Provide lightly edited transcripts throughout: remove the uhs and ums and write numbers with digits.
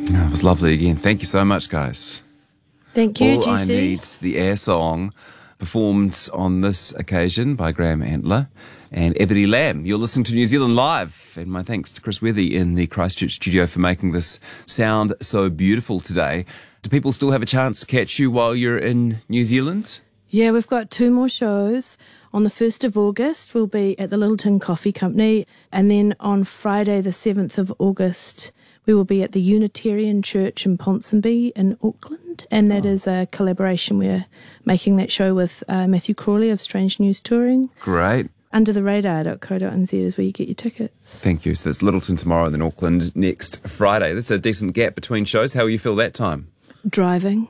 It was lovely again. Thank you so much, guys. Thank you, All I Jesse. Need, the Air song, performed on this occasion by Graham Antler and Ebony Lamb. You're listening to New Zealand Live, and my thanks to Chris Wethy in the Christchurch studio for making this sound so beautiful today. Do people still have a chance to catch you while you're in New Zealand? Yeah, we've got 2 more shows. On the 1st of August, we'll be at the Littleton Coffee Company. And then on Friday, the 7th of August, we will be at the Unitarian Church in Ponsonby in Auckland. And that is a collaboration. We're making that show with Matthew Crawley of Strange News Touring. Great. Undertheradar.co.nz is where you get your tickets. Thank you. So that's Littleton tomorrow and then Auckland next Friday. That's a decent gap between shows. How will you feel that time? Driving.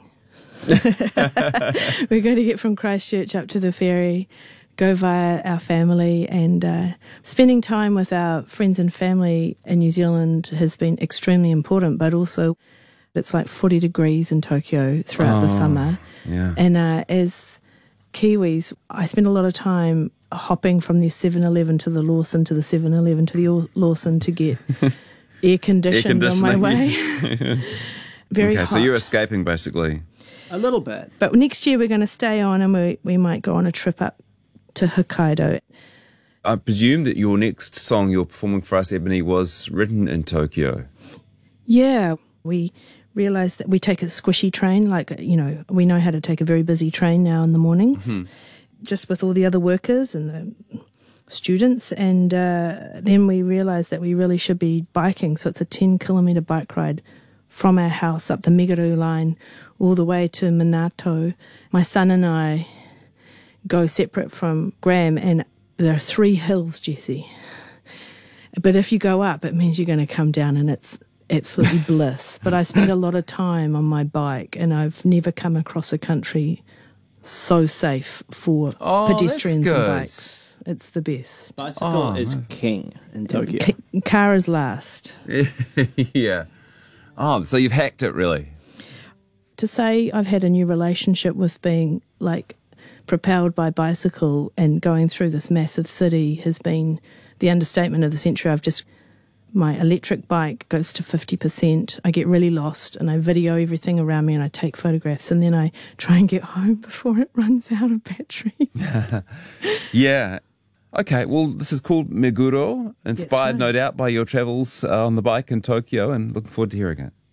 We're going to get from Christchurch up to the ferry, go via our family, and spending time with our friends and family in New Zealand has been extremely important, but also it's like 40 degrees in Tokyo throughout the summer. Yeah. And as Kiwis, I spend a lot of time hopping from the 7-Eleven to the Lawson to the 7-Eleven to the Lawson to get air conditioned on my way. Very hot. So you're escaping basically. A little bit. But next year we're going to stay on, and we might go on a trip up to Hokkaido. I presume that your next song you're performing for us, Ebony, was written in Tokyo. Yeah, we realised that we take a squishy train, we know how to take a very busy train now in the mornings, just with all the other workers and the students, and then we realised that we really should be biking, so it's a 10-kilometre bike ride from our house up the Meguru line all the way to Minato. My son and I go separate from Graham, and there are 3 hills, Jesse. But if you go up, it means you're going to come down, and it's absolutely bliss. But I spend a lot of time on my bike, and I've never come across a country so safe for pedestrians and bikes. It's the best. Bicycle is king in Tokyo. Car is last. Yeah. Oh, so you've hacked it, really? To say I've had a new relationship with being, propelled by bicycle and going through this massive city has been the understatement of the century. My electric bike goes to 50%. I get really lost, and I video everything around me, and I take photographs, and then I try and get home before it runs out of battery. Yeah. Okay, well, this is called Meguro, inspired, no doubt, by your travels on the bike in Tokyo, and looking forward to hearing it.